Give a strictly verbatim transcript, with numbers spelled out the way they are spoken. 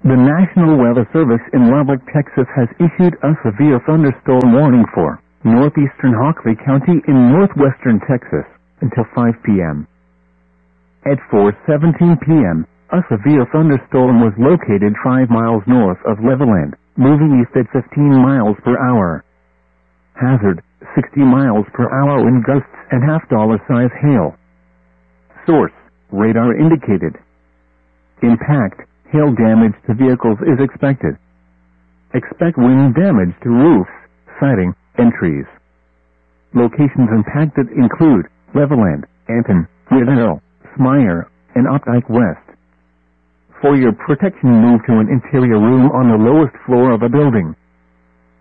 The National Weather Service in Lubbock, Texas has issued a severe thunderstorm warning for northeastern Hockley County in northwestern Texas until five p m At four seventeen p m, a severe thunderstorm was located five miles north of Levelland, moving east at fifteen miles per hour. Hazard, sixty miles per hour wind gusts and half-dollar size hail. Source, radar indicated. Impact, hail damage to vehicles is expected. Expect wind damage to roofs, siding, and trees. Locations impacted include Levelland, Anton, Riddell, Smyer, and Opdyke West. For your protection, move to an interior room on the lowest floor of a building.